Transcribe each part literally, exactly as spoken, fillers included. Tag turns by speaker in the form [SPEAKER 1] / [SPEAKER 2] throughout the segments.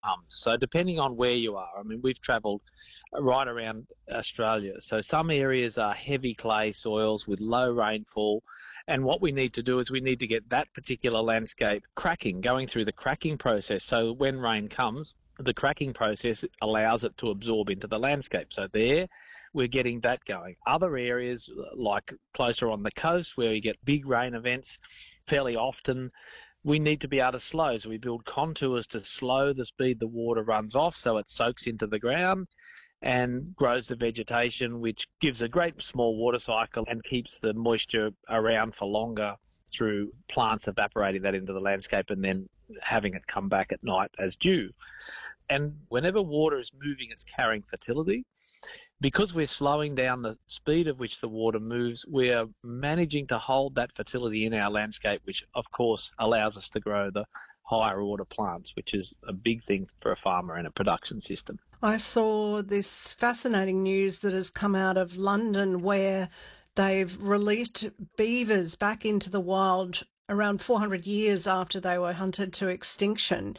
[SPEAKER 1] Um, so depending on where you are, I mean, we've travelled right around Australia. So some areas are heavy clay soils with low rainfall. And what we need to do is we need to get that particular landscape cracking, going through the cracking process. So when rain comes, the cracking process allows it to absorb into the landscape. So there, we're getting that going. Other areas, like closer on the coast where you get big rain events fairly often, we need to be able to slow. So we build contours to slow the speed the water runs off so it soaks into the ground and grows the vegetation, which gives a great small water cycle and keeps the moisture around for longer through plants evaporating that into the landscape and then having it come back at night as dew. And whenever water is moving, it's carrying fertility. Because we're slowing down the speed at which the water moves, we're managing to hold that fertility in our landscape, which of course allows us to grow the higher order plants, which is a big thing for a farmer and a production system.
[SPEAKER 2] I saw this fascinating news that has come out of London where they've released beavers back into the wild around four hundred years after they were hunted to extinction.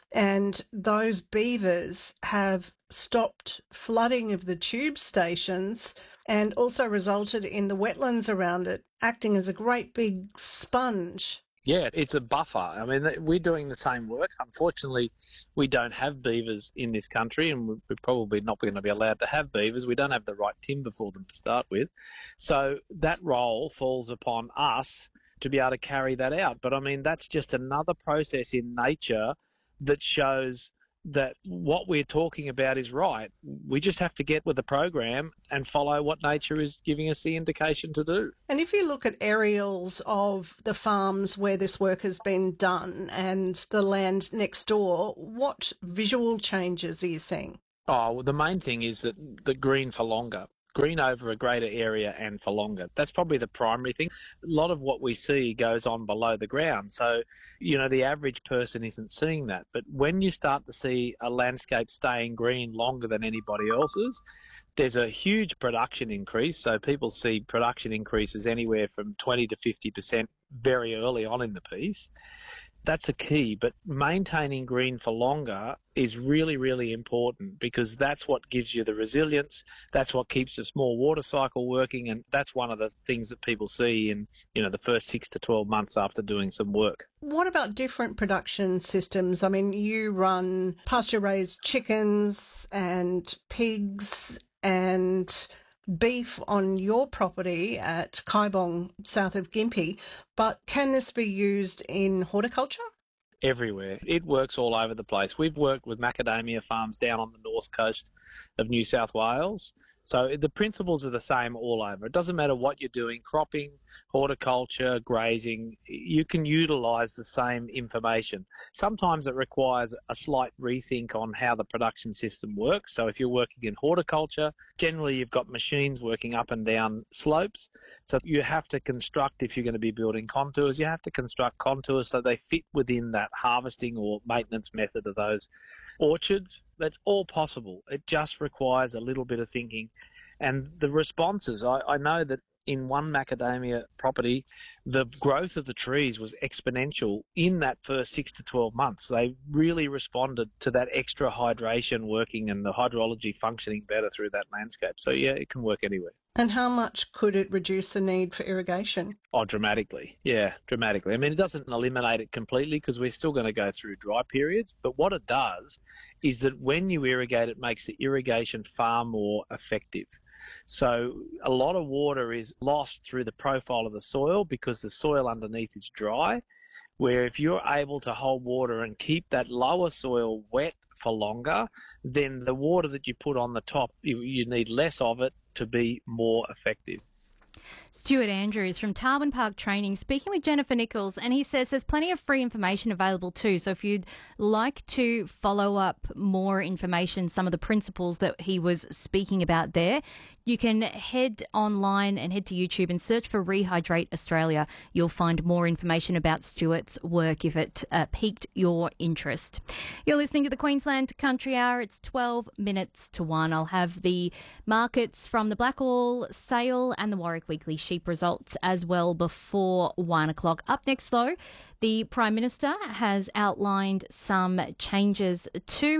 [SPEAKER 2] And those beavers have stopped flooding of the tube stations and also resulted in the wetlands around it acting as a great big sponge.
[SPEAKER 1] Yeah, it's a buffer. I mean, we're doing the same work. Unfortunately, we don't have beavers in this country, and we're probably not going to be allowed to have beavers. We don't have the right timber for them to start with. So that role falls upon us to be able to carry that out. But, I mean, that's just another process in nature that shows that what we're talking about is right. We just have to get with the program and follow what nature is giving us the indication to do.
[SPEAKER 2] And if you look at aerials of the farms where this work has been done and the land next door, what visual changes are you seeing?
[SPEAKER 1] Oh, well, the main thing is that the green for longer. Green over a greater area and for longer. That's probably the primary thing. A lot of what we see goes on below the ground. So, you know, the average person isn't seeing that. But when you start to see a landscape staying green longer than anybody else's, there's a huge production increase. So people see production increases anywhere from twenty to fifty percent very early on in the piece. That's a key, but maintaining green for longer is really, really important because that's what gives you the resilience. That's what keeps the small water cycle working, and that's one of the things that people see in, you know, the first six to twelve months after doing some work.
[SPEAKER 2] What about different production systems? I mean, you run pasture-raised chickens and pigs and beef on your property at Kaibong, south of Gympie, but can this be used in horticulture?
[SPEAKER 1] Everywhere. It works all over the place. We've worked with macadamia farms down on the north coast of New South Wales. So the principles are the same all over. It doesn't matter what you're doing, cropping, horticulture, grazing, you can utilise the same information. Sometimes it requires a slight rethink on how the production system works. So if you're working in horticulture, generally you've got machines working up and down slopes. So you have to construct, if you're going to be building contours, you have to construct contours so they fit within that harvesting or maintenance method of those orchards. That's all possible. It just requires a little bit of thinking. And the responses, I, I know that in one macadamia property, the growth of the trees was exponential in that first six to twelve months. They really responded to that extra hydration working and the hydrology functioning better through that landscape. So, yeah, it can work anywhere.
[SPEAKER 2] And how much could it reduce the need for irrigation?
[SPEAKER 1] Oh, dramatically. Yeah, dramatically. I mean, it doesn't eliminate it completely because we're still going to go through dry periods. But what it does is that when you irrigate, it makes the irrigation far more effective. So a lot of water is lost through the profile of the soil because the soil underneath is dry, where if you're able to hold water and keep that lower soil wet for longer, then the water that you put on the top, you, you need less of it to be more effective.
[SPEAKER 3] Stuart Andrews from Tarwin Park Training speaking with Jennifer Nichols, and he says there's plenty of free information available too. So if you'd like to follow up more information, some of the principles that he was speaking about there, you can head online and head to YouTube and search for Rehydrate Australia. You'll find more information about Stuart's work if it uh, piqued your interest. You're listening to the Queensland Country Hour. It's twelve minutes to one. I'll have the markets from the Blackall sale and the Warwick Week weekly sheep results as well before one o'clock. Up next, though, the Prime Minister has outlined some changes to